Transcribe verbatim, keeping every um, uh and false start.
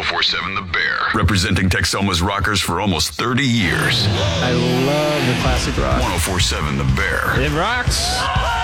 four seven The Bear, representing Texoma's rockers for almost thirty years. I love the classic rock. ten forty-seven The Bear. It rocks.